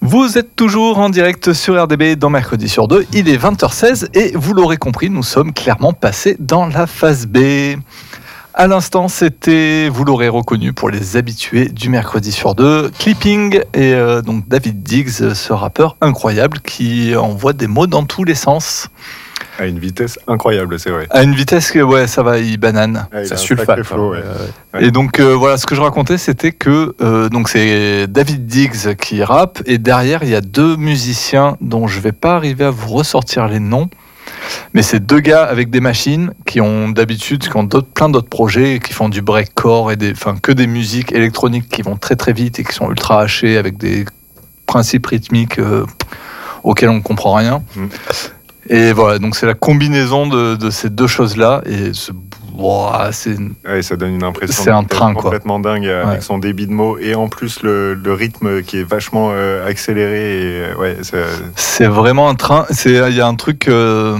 Vous êtes toujours en direct sur RDB dans Mercredi sur 2, il est 20h16 et vous l'aurez compris, nous sommes clairement passés dans la phase B. À l'instant, c'était, vous l'aurez reconnu pour les habitués du Mercredi sur 2, Clipping et donc David Diggs, ce rappeur incroyable qui envoie des mots dans tous les sens. À une vitesse incroyable, c'est vrai. À une vitesse que, ouais, ça va, il banane. Ah, ça sulfate. Ouais. Et donc, voilà, ce que je racontais, c'était que donc c'est David Diggs qui rappe, et derrière, il y a deux musiciens dont je vais pas arriver à vous ressortir les noms, mais c'est deux gars avec des machines qui ont plein d'autres projets, qui font du breakcore et que des musiques électroniques qui vont très très vite et qui sont ultra hachées avec des principes rythmiques auxquels on ne comprend rien. Et voilà, donc c'est la combinaison de ces deux choses-là, et ça donne une impression c'est un train, complètement dingue avec son débit de mots, et en plus le rythme qui est vachement accéléré. C'est vraiment un train. Il y a un truc.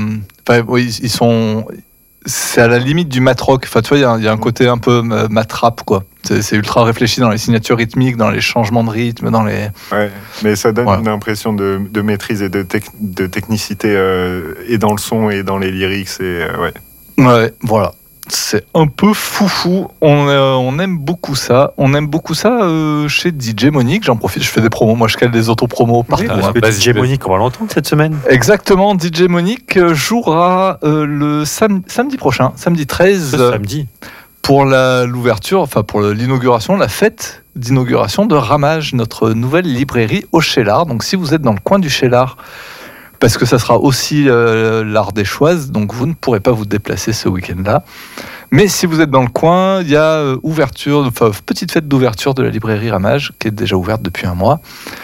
C'est à la limite du mat-rock. Enfin, tu vois, il y a un côté un peu mat-rap, quoi. C'est ultra réfléchi dans les signatures rythmiques, dans les changements de rythme, dans les. Ouais, mais ça donne une impression de maîtrise et de technicité et dans le son et dans les lyrics. Ouais, voilà. C'est un peu foufou. On aime beaucoup ça. On aime beaucoup ça chez DJ Monique. J'en profite, je fais des promos. Moi, je cale des autopromos partout. DJ Monique, on va l'entendre cette semaine. Exactement. DJ Monique jouera le samedi prochain, samedi 13. Samedi. Pour l'ouverture, pour l'inauguration, la fête d'inauguration de Ramage, notre nouvelle librairie au Cheylard. Donc, si vous êtes dans le coin du Cheylard, parce que ça sera aussi l'Ardéchoise, donc vous ne pourrez pas vous déplacer ce week-end-là. Mais si vous êtes dans le coin, il y a petite fête d'ouverture de la librairie Ramage, qui est déjà ouverte depuis un mois,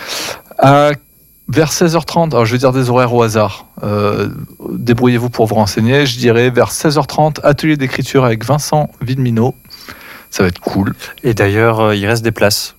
vers 16h30. Alors je vais dire des horaires au hasard. Débrouillez-vous pour vous renseigner. Je dirais vers 16h30, atelier d'écriture avec Vincent Villemino. Ça va être cool. Et d'ailleurs, il reste des places.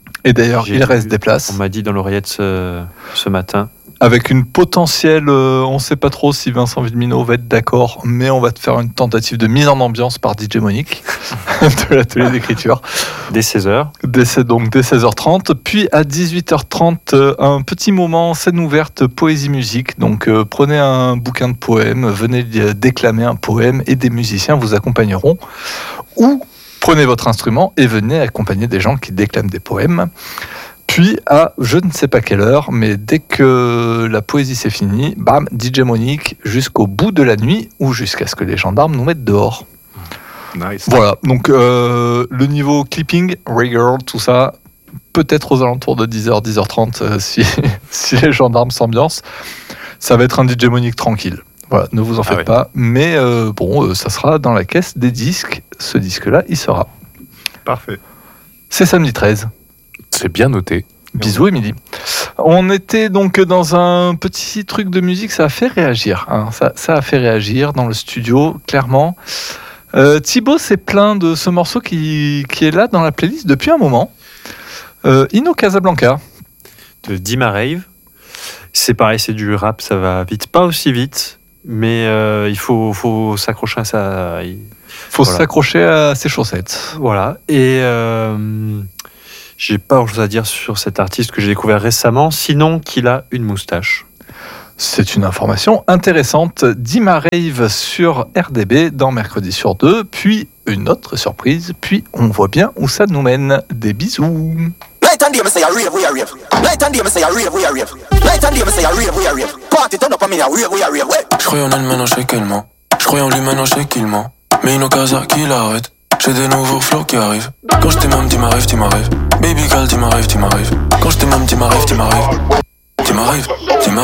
On m'a dit dans l'oreillette ce matin. Avec une potentielle, on ne sait pas trop si Vincent Villemino va être d'accord, mais on va te faire une tentative de mise en ambiance par DJ Monique de l'atelier d'écriture. Dès 16h. Dès 16h30. Puis à 18h30, un petit moment, scène ouverte, poésie-musique. Donc prenez un bouquin de poèmes, venez déclamer un poème et des musiciens vous accompagneront. Ou prenez votre instrument et venez accompagner des gens qui déclament des poèmes. Puis à je ne sais pas quelle heure, mais dès que la poésie c'est fini, bam, DJ Monique jusqu'au bout de la nuit ou jusqu'à ce que les gendarmes nous mettent dehors. Nice. Voilà, donc le niveau clipping, rigor, tout ça, peut-être aux alentours de 10h, 10h30 si les gendarmes s'ambiancent. Ça va être un DJ Monique tranquille. Voilà, ne vous en faites pas, mais ça sera dans la caisse des disques. Ce disque-là, il sera. Parfait. C'est samedi 13. C'est bien noté. Bisous, Émilie. On était donc dans un petit truc de musique, ça a fait réagir. Hein. Ça a fait réagir dans le studio, clairement. Thibaut s'est plaint de ce morceau qui est là dans la playlist depuis un moment. Inno Casablanca. De Dima Rave. C'est pareil, c'est du rap, ça va vite. Pas aussi vite, mais il faut s'accrocher à ça. S'accrocher à ses chaussettes. Voilà. Et j'ai pas grand chose à dire sur cet artiste que j'ai découvert récemment, sinon qu'il a une moustache. C'est une information intéressante. Dima Rave sur RDB dans Mercredi sur 2, puis une autre surprise, puis on voit bien où ça nous mène. Des bisous. Night and day, me say a rave, we a rave. Night and day, me say a rave, we a rave. Night and day, me say a rave, we a rave. Party turn up on me, a rave, we a rave. Je croyais en elle, maintenant je sais qu'elle ment. Je croyais en lui, maintenant je sais qu'il ment. Mais Inno Casa qui l'arrête. J'ai des nouveaux flots qui arrivent. Quand je t'aime, Dima Rave, Dima Rave. Baby girl, Dima Rave, Dima Rave. Quand je t'aime, Dima Rave, Dima Rave. Dima Rave, Dima